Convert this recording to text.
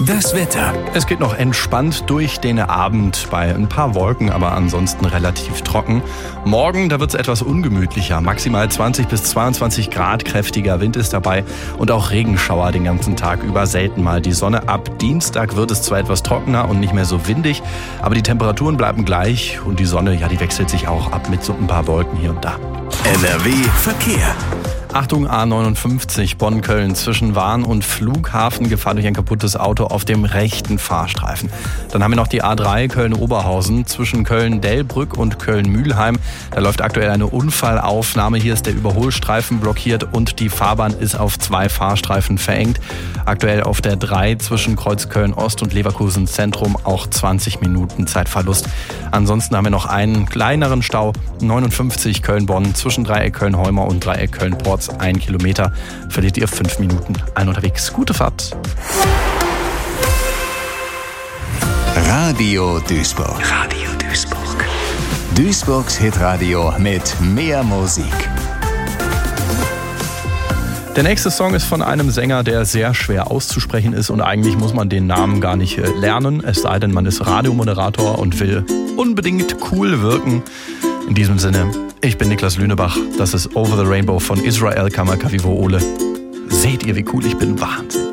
Das Wetter. Es geht noch entspannt durch den Abend bei ein paar Wolken, aber ansonsten relativ trocken. Morgen, da wird es etwas ungemütlicher. Maximal 20 bis 22 Grad, kräftiger Wind ist dabei und auch Regenschauer den ganzen Tag über. Selten mal die Sonne. Ab Dienstag wird es zwar etwas trockener und nicht mehr so windig, aber die Temperaturen bleiben gleich und die Sonne, ja, die wechselt sich auch ab mit so ein paar Wolken hier und da. NRW Verkehr. Achtung, A59 Bonn-Köln zwischen Wahn und Flughafen, Gefahr durch ein kaputtes Auto auf dem rechten Fahrstreifen. Dann haben wir noch die A3 Köln-Oberhausen zwischen Köln-Delbrück und Köln-Mühlheim. Da läuft aktuell eine Unfallaufnahme. Hier ist der Überholstreifen blockiert und die Fahrbahn ist auf 2 Fahrstreifen verengt. Aktuell auf der 3 zwischen Kreuz Köln-Ost und Leverkusen Zentrum auch 20 Minuten Zeitverlust. Ansonsten haben wir noch einen kleineren Stau, 59 Köln-Bonn zwischen Dreieck Köln-Heumer und Dreieck Köln-Porz. 1 Kilometer, verliert ihr 5 Minuten. Ein unterwegs. Gute Fahrt. Radio Duisburg. Radio Duisburg. Duisburgs Hitradio mit mehr Musik. Der nächste Song ist von einem Sänger, der sehr schwer auszusprechen ist und eigentlich muss man den Namen gar nicht lernen, es sei denn, man ist Radiomoderator und will unbedingt cool wirken. In diesem Sinne, ich bin Niklas Lünebach, das ist Over the Rainbow von Israel Kamakawiwo Ole. Seht ihr, wie cool ich bin? Wahnsinn.